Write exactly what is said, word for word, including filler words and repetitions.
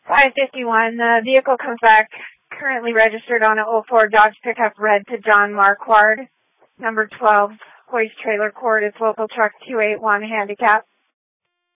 five fifty-one, the vehicle comes back, currently registered on an oh four Dodge pickup red to John Marquard, number twelve, hoist trailer court is local truck two eight one handicap.